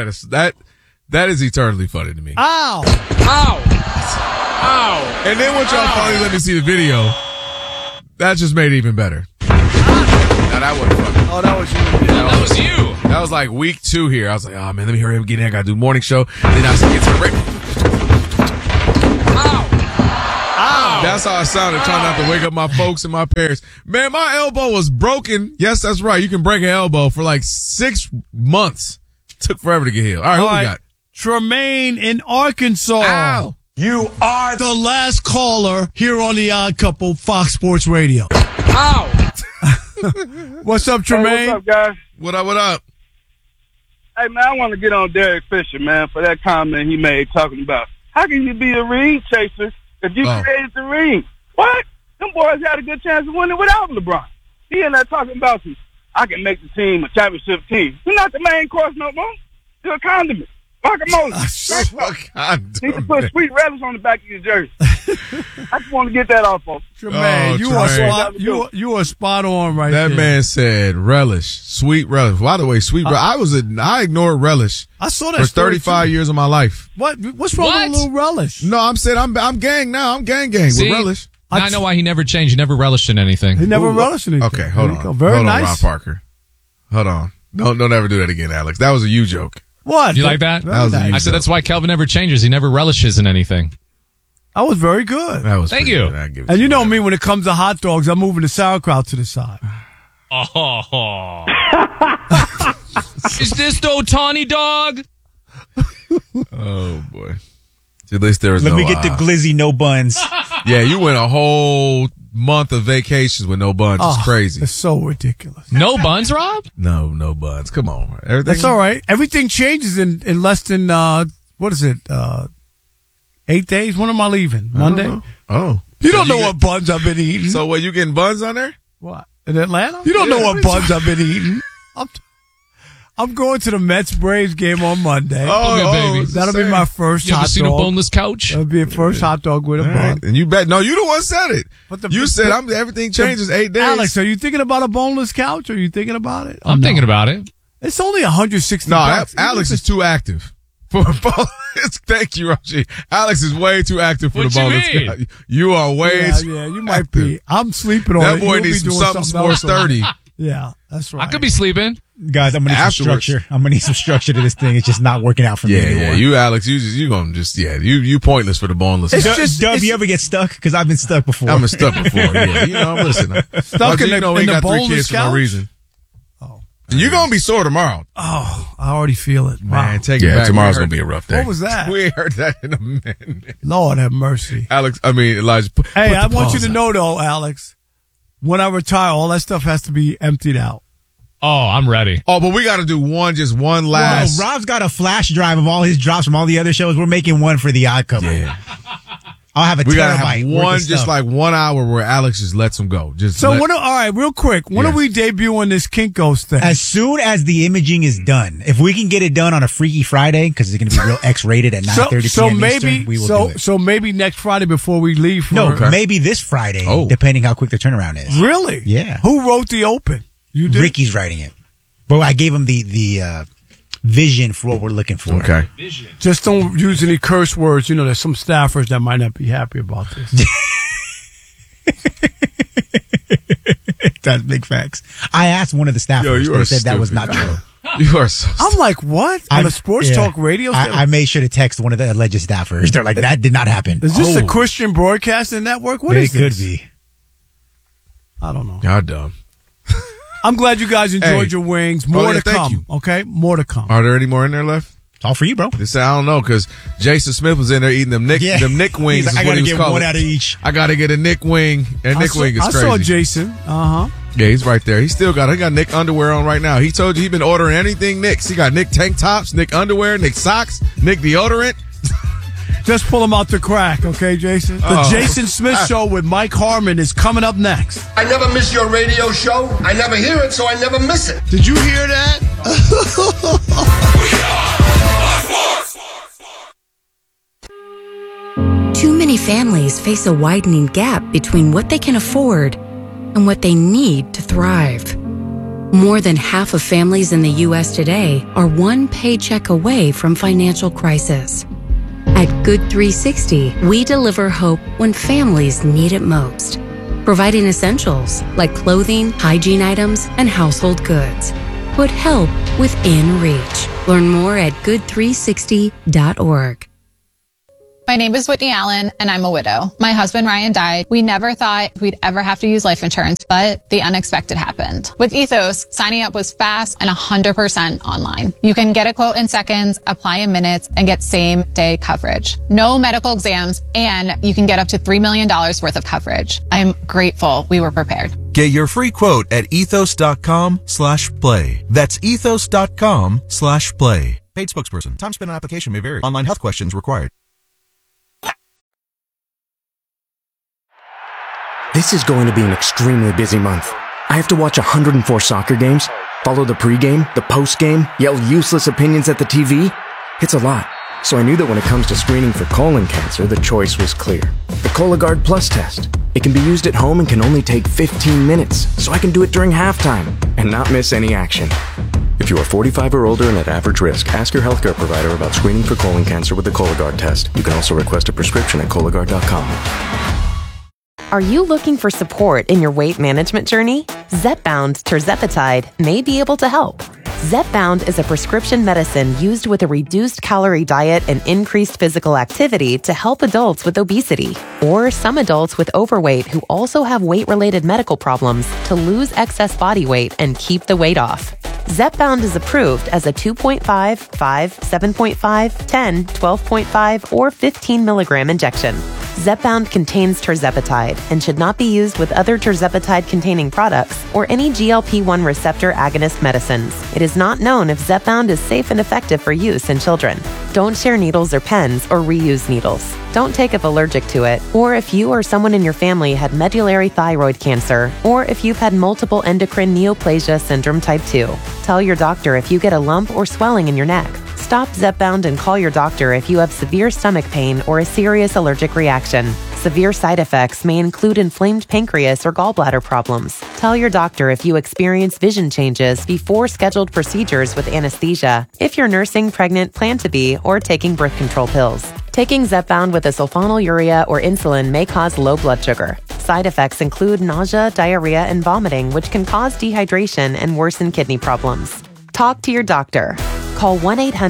that is eternally funny to me. Ow! And then once y'all finally let me see the video, that just made it even better. Now that wasn't funny. Oh, that was you. That was you. That was like week 2 here. I was like, oh man, let me hurry up and get in. I gotta do morning show. Then I get to the break. Ow! That's how I sounded, trying not to wake up my folks and my parents. Man, my elbow was broken. Yes, that's right. You can break an elbow for like 6 months. Took forever to get healed. All right, who we got? Tremaine in Arkansas. Ow. You are the last caller here on the Odd Couple, Fox Sports Radio. Ow! What's up, Tremaine? Hey, what's up, guys? What up, what up? Hey, man, I want to get on Derek Fisher, man, for that comment he made talking about how can you be a ring chaser if you created the ring? What? Them boys had a good chance of winning without LeBron. He in there talking about I can make the team a championship team. You're not the main course no more. You're a condiment. Guacamole. Need to put sweet relish on the back of your jersey. I just want to get that off, folks. Tremaine, you are spot on right there. That man said relish, sweet relish. By the way, sweet relish. I ignored relish. I saw that for 35 years of my life. What's wrong with a little relish? No, I'm saying I'm gang now. I'm gang with relish. I know why he never changed. He never relished in anything. He never relished in anything. Okay, hold on. Very Hold nice. on, Rob Parker. Hold on. Don't ever do that again, Alex. That was a you joke. What? You like that? That was a you I said joke. that's why Kelvin never changes. He never relishes in anything. I was very good. That was Thank pretty you. good. I'll give it And to you know me, when it comes to hot dogs, I'm moving the sauerkraut to the side. Oh. Is this the Otani dog? Oh boy. At least there was Let me get the glizzy, no buns. Yeah, you went a whole month of vacations with no buns. It's crazy. It's so ridiculous. No buns, Rob? No buns. Come on. Everything. That's all right. Everything changes in less than, 8 days? When am I leaving? Monday? Oh. You don't know what buns I've been eating. So what, you getting buns on there? What? In Atlanta? You don't know what buns I've been eating. I'm going to the Mets-Braves game on Monday. Oh, baby. That'll be my first You hot ever seen dog. a boneless couch? That'll be a first hot dog with a bun. Right. And you bet. No, you the one said it. But You said everything changes 8 days. Alex, are you thinking about a boneless couch? Are you thinking about it? I'm thinking about it. It's only $160. No, Alex is too active. Thank you, Rashi. Alex is way too active for What the you bonus mean? guy. You are way too Yeah, you might active. be. I'm sleeping on it. That boy You'll be needs doing something more else on it. sturdy. Yeah, that's right. I could be sleeping. Guys, I'm going to need some Afterwards. structure. I'm going to need some structure to this thing. It's just not working out for me anymore. Yeah. You, Alex, you gonna you pointless for the boneless. It's guy. just- Dub, you ever get stuck? Because I've been stuck before. I've been stuck before. Yeah, you know, listen. Stuck in you the- know, in he the got 3 boneless kids for no couch? reason. Oh. And you're gonna be sore tomorrow. Oh, I already feel it. Man, Wow. take it back. Tomorrow's We gonna be a rough day. What was that? We ain't heard that in a minute. Lord have mercy. Elijah. Hey, I put the want you pause to out. know, though, Alex, when I retire, all that stuff has to be emptied out. Oh, I'm ready. Oh, but we got to do one last. Rob's got a flash drive of all his drops from all the other shows. We're making one for the Odd Couple. Yeah. I'll have a We gotta terabyte. have worth of one, just stuff. like 1 hour where Alex just lets him go. So, all right, real quick, when Yes. are we debuting this Kinko's thing? As soon as the imaging is done, if we can get it done on a Freaky Friday, because it's going to be real X-rated at 9:30 p.m. Eastern, we will do it. So maybe next Friday before we leave. For, No, maybe this Friday, depending how quick the turnaround is. Really? Yeah. Who wrote the open? You did? Ricky's writing it. But I gave him the vision for what we're looking for. Okay. Just don't use any curse words. You know, there's some staffers that might not be happy about this. That's big facts. I asked one of the staffers. you They are said that was stupid. not true. You are so. I'm like, what? On a sports talk radio station? I made sure to text one of the alleged staffers. They're like, that did not happen. Is this a Christian broadcasting network? What is It could this? be. I don't know. Y'all dumb. I'm glad you guys enjoyed Hey. your wings. More to thank come. you. Okay? More to come. Are there any more in there left? It's all for you, bro. This I don't know because Jason Smith was in there eating them Nick Yeah. wings. He's like, is I what gotta he was get calling one it. out of each. I gotta get a Nick wing, and Nick wing is I crazy. saw Jason. Uh-huh. Yeah, he's right there. He got Nick underwear on right now. He told you he's been ordering anything Nick's. He got Nick tank tops, Nick underwear, Nick socks, Nick deodorant. Just pull him out the crack, okay, Jason? The Jason Smith Show with Mike Harmon is coming up next. I never miss your radio show. I never hear it, so I never miss it. Did you hear that? Too many families face a widening gap between what they can afford and what they need to thrive. More than half of families in the U.S. today are one paycheck away from financial crisis. At Good 360, we deliver hope when families need it most, providing essentials like clothing, hygiene items, and household goods. Put help within reach. Learn more at good360.org. My name is Whitney Allen, and I'm a widow. My husband, Ryan, died. We never thought we'd ever have to use life insurance, but the unexpected happened. With Ethos, signing up was fast and 100% online. You can get a quote in seconds, apply in minutes, and get same-day coverage. No medical exams, and you can get up to $3 million worth of coverage. I'm grateful we were prepared. Get your free quote at ethos.com/play. That's ethos.com/play. Paid spokesperson. Time spent on application may vary. Online health questions required. This is going to be an extremely busy month. I have to watch 104 soccer games, follow the pregame, the postgame, yell useless opinions at the TV. It's a lot. So I knew that when it comes to screening for colon cancer, the choice was clear. The Cologuard Plus test. It can be used at home and can only take 15 minutes, so I can do it during halftime and not miss any action. If you are 45 or older and at average risk, ask your healthcare provider about screening for colon cancer with the Cologuard test. You can also request a prescription at Cologuard.com. Are you looking for support in your weight management journey? Zepbound tirzepatide may be able to help. Zepbound is a prescription medicine used with a reduced calorie diet and increased physical activity to help adults with obesity or some adults with overweight who also have weight-related medical problems to lose excess body weight and keep the weight off. Zepbound is approved as a 2.5, 5, 7.5, 10, 12.5, or 15 milligram injection. Zepbound contains tirzepatide and should not be used with other tirzepatide-containing products or any GLP-1 receptor agonist medicines. It is not known if Zepbound is safe and effective for use in children. Don't share needles or pens or reuse needles. Don't take if allergic to it, or if you or someone in your family had medullary thyroid cancer, or if you've had multiple endocrine neoplasia syndrome type 2. Tell your doctor if you get a lump or swelling in your neck. Stop Zepbound and call your doctor if you have severe stomach pain or a serious allergic reaction. Severe side effects may include inflamed pancreas or gallbladder problems. Tell your doctor if you experience vision changes before scheduled procedures with anesthesia, if you're nursing, pregnant, plan to be, or taking birth control pills. Taking Zepbound with a sulfonylurea or insulin may cause low blood sugar. Side effects include nausea, diarrhea, and vomiting, which can cause dehydration and worsen kidney problems. Talk to your doctor. Call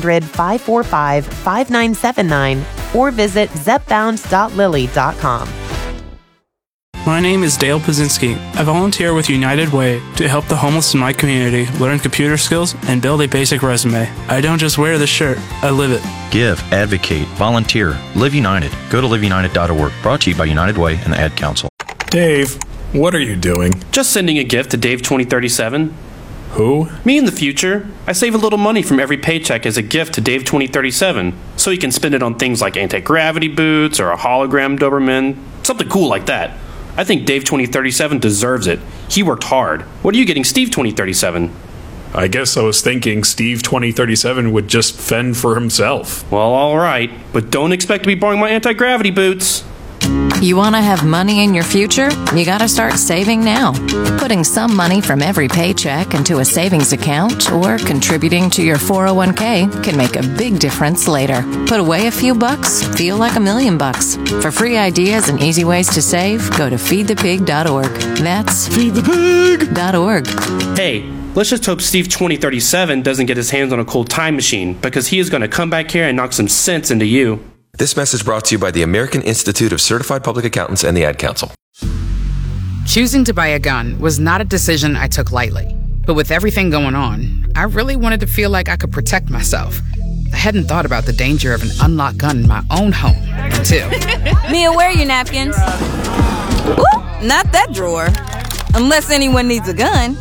1-800-545-5979 or visit zepbound.lilly.com. My name is Dale Pazinski. I volunteer with United Way to help the homeless in my community learn computer skills and build a basic resume. I don't just wear the shirt, I live it. Give, advocate, volunteer, Live United. Go to liveunited.org. Brought to you by United Way and the Ad Council. Dave, what are you doing? Just sending a gift to Dave 2037. Who? Me in the future. I save a little money from every paycheck as a gift to Dave 2037, so he can spend it on things like anti-gravity boots or a hologram Doberman, something cool like that. I think Dave 2037 deserves it. He worked hard. What are you getting Steve 2037? I guess I was thinking Steve 2037 would just fend for himself. Well, all right, but don't expect to be borrowing my anti-gravity boots. You want to have money in your future? You got to start saving now. Putting some money from every paycheck into a savings account or contributing to your 401k can make a big difference later. Put away a few bucks, feel like $1 million. For free ideas and easy ways to save, go to feedthepig.org. That's feedthepig.org. Hey, let's just hope Steve 2037 doesn't get his hands on a cool time machine, because he is going to come back here and knock some sense into you. This message brought to you by the American Institute of Certified Public Accountants and the Ad Council. Choosing to buy a gun was not a decision I took lightly. But with everything going on, I really wanted to feel like I could protect myself. I hadn't thought about the danger of an unlocked gun in my own home until... Mia, where are your napkins? Ooh, not that drawer. Unless anyone needs a gun.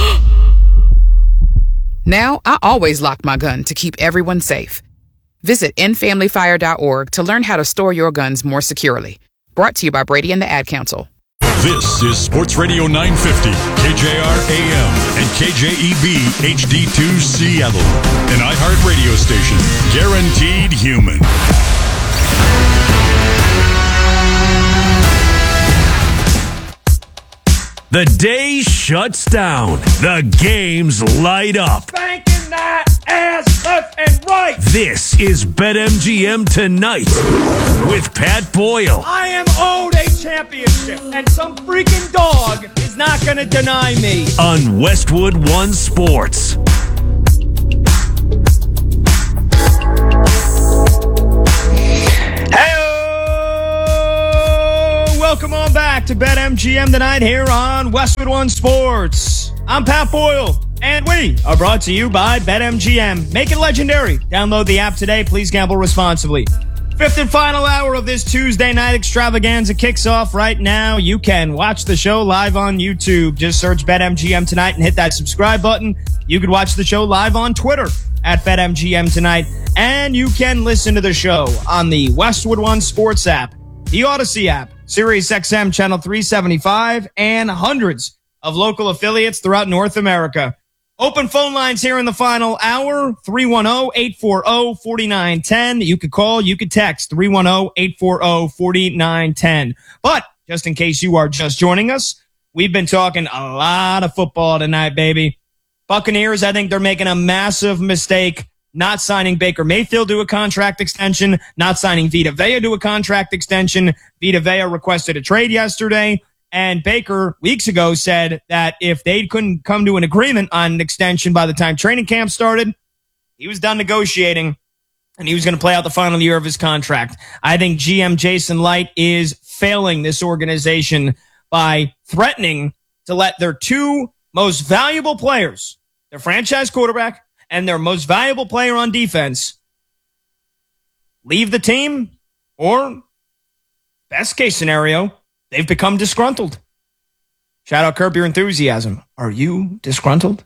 Now, I always lock my gun to keep everyone safe. Visit endfamilyfire.org to learn how to store your guns more securely. Brought to you by Brady and the Ad Council. This is Sports Radio 950, KJR AM and KJEB HD2 Seattle, an iHeart radio station, guaranteed human. The day shuts down. The games light up. Banking that ass left and right. This is BetMGM Tonight with Pat Boyle. I am owed a championship, and some freaking dog is not going to deny me. On Westwood One Sports. Welcome on back to BetMGM Tonight here on Westwood One Sports. I'm Pat Boyle, and we are brought to you by BetMGM. Make it legendary. Download the app today. Please gamble responsibly. Fifth and final hour of this Tuesday night extravaganza kicks off right now. You can watch the show live on YouTube. Just search BetMGM Tonight and hit that subscribe button. You can watch the show live on Twitter at BetMGM Tonight. And you can listen to the show on the Westwood One Sports app, the Odyssey app, Sirius XM Channel 375, and hundreds of local affiliates throughout North America. Open phone lines here in the final hour, 310-840-4910. You could call, you could text, 310-840-4910. But just in case you are just joining us, we've been talking a lot of football tonight, baby. Buccaneers, I think they're making a massive mistake not signing Baker Mayfield to a contract extension, not signing Vita Vea to a contract extension. Vita Vea requested a trade yesterday, and Baker weeks ago said that if they couldn't come to an agreement on an extension by the time training camp started, he was done negotiating, and he was going to play out the final year of his contract. I think GM Jason Light is failing this organization by threatening to let their two most valuable players, their franchise quarterback and their most valuable player on defense, leave the team, or best case scenario, they've become disgruntled. Shout out Curb Your Enthusiasm. Are you disgruntled?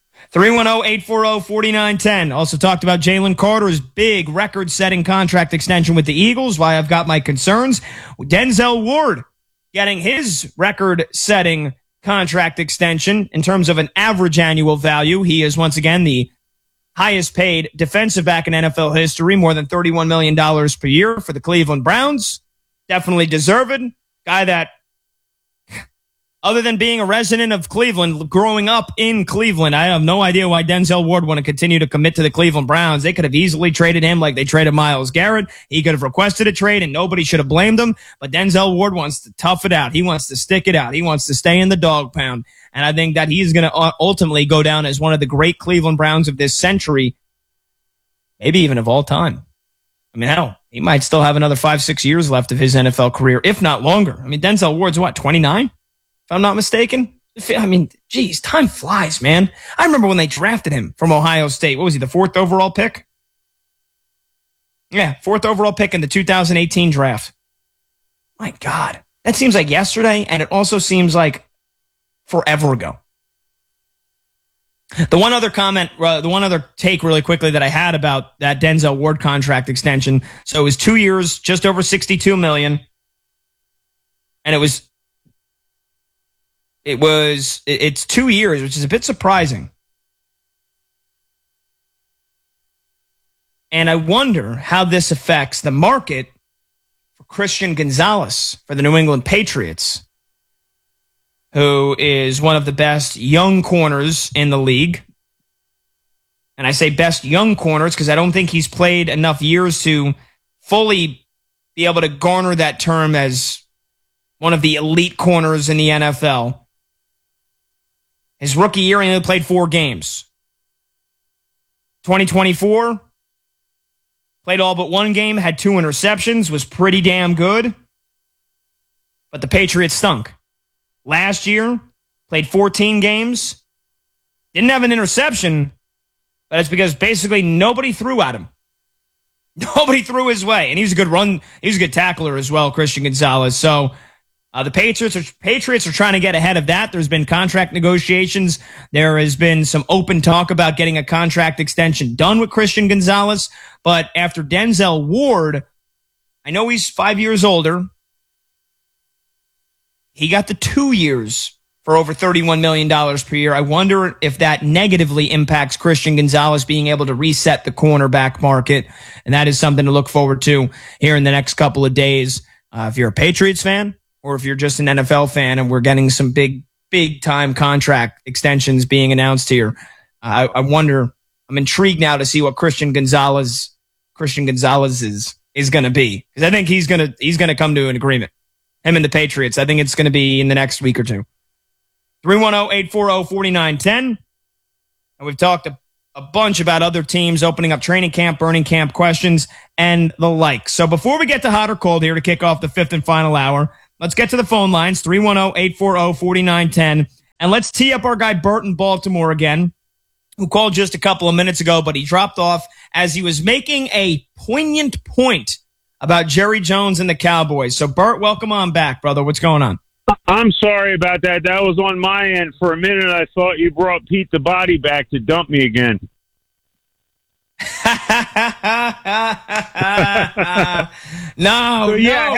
310-840-4910. Also talked about Jalen Carter's big record-setting contract extension with the Eagles, why I've got my concerns. Denzel Ward getting his record-setting contract extension in terms of an average annual value. He is once again the highest paid defensive back in NFL history, more than $31 million per year for the Cleveland Browns. Definitely deserved. Guy that, other than being a resident of Cleveland, growing up in Cleveland, I have no idea why Denzel Ward want to continue to commit to the Cleveland Browns. They could have easily traded him like they traded Myles Garrett. He could have requested a trade and nobody should have blamed him. But Denzel Ward wants to tough it out. He wants to stick it out. He wants to stay in the dog pound. And I think that he's going to ultimately go down as one of the great Cleveland Browns of this century, maybe even of all time. I mean, hell, he might still have another 5-6 years left of his NFL career, if not longer. I mean, Denzel Ward's what, 29? If I'm not mistaken? I mean, geez, time flies, man. I remember when they drafted him from Ohio State. What was he, the 4th overall pick? Yeah, 4th overall pick in the 2018 draft. My God. That seems like yesterday, and it also seems like forever ago. The one other take really quickly that I had about that Denzel Ward contract extension. So it was 2 years, just over $62 million. And it's 2 years, which is a bit surprising. And I wonder how this affects the market for Christian Gonzalez for the New England Patriots, who is one of the best young corners in the league. And I say best young corners because I don't think he's played enough years to fully be able to garner that term as one of the elite corners in the NFL. His rookie year, he only played 4 games. 2024, played all but 1 game, had 2 interceptions, was pretty damn good. But the Patriots stunk. Last year, played 14 games, didn't have an interception, but it's because basically nobody threw at him. Nobody threw his way. And he was a good tackler as well, Christian Gonzalez. So the Patriots are trying to get ahead of that. There's been contract negotiations. There has been some open talk about getting a contract extension done with Christian Gonzalez. But after Denzel Ward, I know he's 5 years older. He got the 2 years for over $31 million per year. I wonder if that negatively impacts Christian Gonzalez being able to reset the cornerback market. And that is something to look forward to here in the next couple of days. If you're a Patriots fan or if you're just an NFL fan and we're getting some big big time contract extensions being announced here. I wonder, I'm intrigued now to see what Christian Gonzalez is going to be. Because I think he's going to come to an agreement. Him and the Patriots. I think it's going to be in the next week or two. 310-840-4910. And we've talked a bunch about other teams opening up training camp, burning camp questions, and the like. So before we get to hot or cold here to kick off the fifth and final hour, let's get to the phone lines, 310-840-4910. And let's tee up our guy Bert in Baltimore again, who called just a couple of minutes ago, but he dropped off as he was making a poignant point about Jerry Jones and the Cowboys. So, Bert, welcome on back, brother. What's going on? I'm sorry about that. That was on my end. For a minute, I thought you brought Pete the Body back to dump me again. No,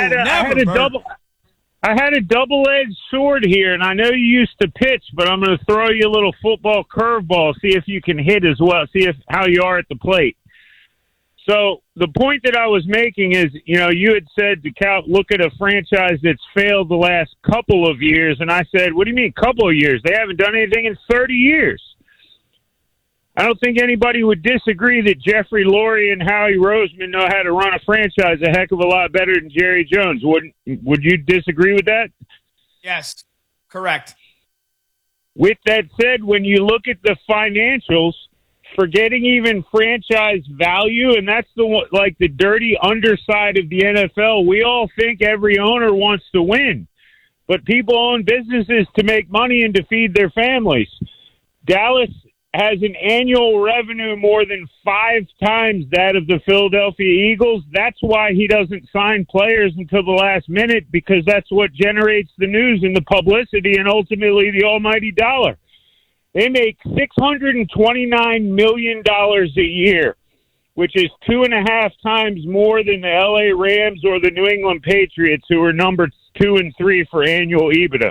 I had a double-edged sword here, and I know you used to pitch, but I'm going to throw you a little football curveball, see if you can hit as well, see how you are at the plate. So the point that I was making is, you had said to look at a franchise that's failed the last couple of years, and I said, what do you mean couple of years? They haven't done anything in 30 years. I don't think anybody would disagree that Jeffrey Lurie and Howie Roseman know how to run a franchise a heck of a lot better than Jerry Jones. Would you disagree with that? Yes, correct. With that said, when you look at the financials, forgetting even franchise value, and that's the dirty underside of the NFL, we all think every owner wants to win, but people own businesses to make money and to feed their families. Dallas has an annual revenue more than 5 times that of the Philadelphia Eagles. That's why he doesn't sign players until the last minute, because that's what generates the news and the publicity and ultimately the almighty dollar. They make $629 million a year, which is 2.5 times more than the LA Rams or the New England Patriots, who are number 2 and 3 for annual EBITDA.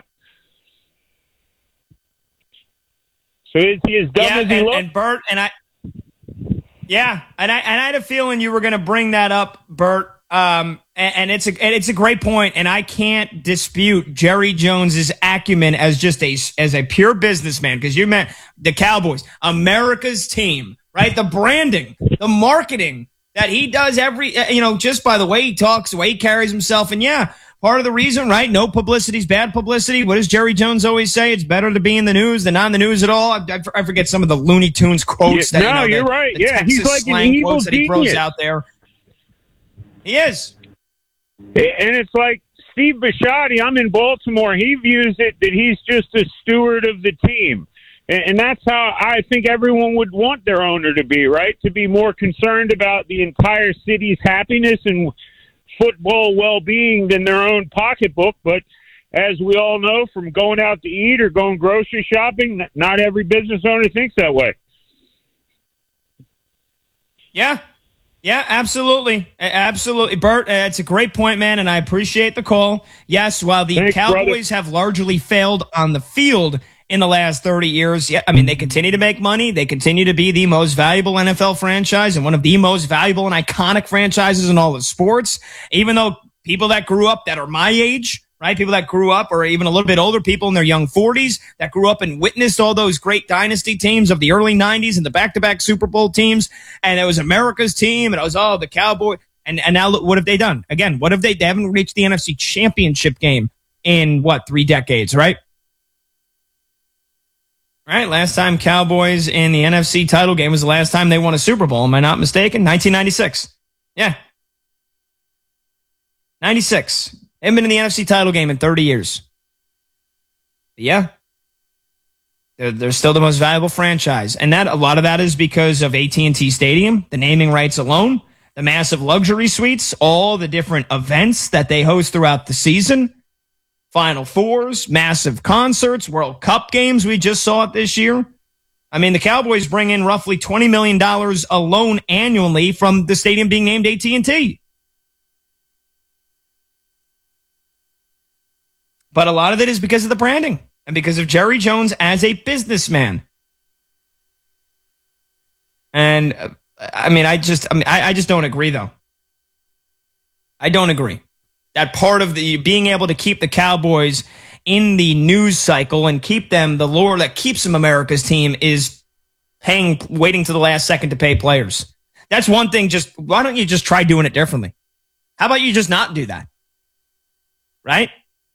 So is he as dumb as he looks? And Bert, and I had a feeling you were going to bring that up, Bert. And it's a great point, and I can't dispute Jerry Jones's acumen as a pure businessman, because you meant the Cowboys, America's team, right? The branding, the marketing that he does just by the way he talks, the way he carries himself, and part of the reason, right? No publicity is bad publicity. What does Jerry Jones always say? It's better to be in the news than not in the news at all. I forget some of the Looney Tunes quotes. You're right. The he's like an evil that he throws out there. He is. And it's like Steve Bisciotti, I'm in Baltimore. He views it that he's just a steward of the team. And that's how I think everyone would want their owner to be, right? To be more concerned about the entire city's happiness and football well-being than their own pocketbook. But as we all know from going out to eat or going grocery shopping, not every business owner thinks that way. Yeah, absolutely. Absolutely. Bert, it's a great point, man, and I appreciate the call. Yes, while the Cowboys have largely failed on the field in the last 30 years, they continue to make money. They continue to be the most valuable NFL franchise and one of the most valuable and iconic franchises in all of sports. Even though people that grew up that are my age, right? People that grew up or even a little bit older, people in their young 40s that grew up and witnessed all those great dynasty teams of the early 90s and the back-to-back Super Bowl teams. And it was America's team and it was, the Cowboys. And now look, what have they done? Again, what have they haven't reached the NFC Championship game in 3 decades, right? Right, last time Cowboys in the NFC title game was the last time they won a Super Bowl. Am I not mistaken? 1996. Yeah. 96. They haven't been in the NFC title game in 30 years. But yeah. They're still the most valuable franchise. And a lot of that is because of AT&T Stadium, the naming rights alone, the massive luxury suites, all the different events that they host throughout the season. Final Fours, massive concerts, World Cup games. We just saw it this year. The Cowboys bring in roughly $20 million alone annually from the stadium being named AT&T. But a lot of it is because of the branding and because of Jerry Jones as a businessman. And I just don't agree, though. I don't agree. That part of the being able to keep the Cowboys in the news cycle and keep them, the lure that keeps them America's team is waiting to the last second to pay players. That's one thing. Why don't you just try doing it differently? How about you just not do that? Right?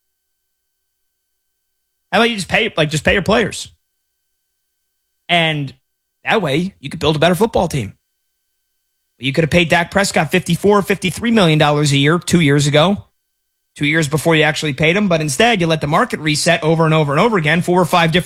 How about you just pay your players? And that way you could build a better football team. You could have paid Dak Prescott $54, $53 million a year 2 years ago. 2 years before you actually paid him, but instead you let the market reset over and over and over again, 4 or 5 different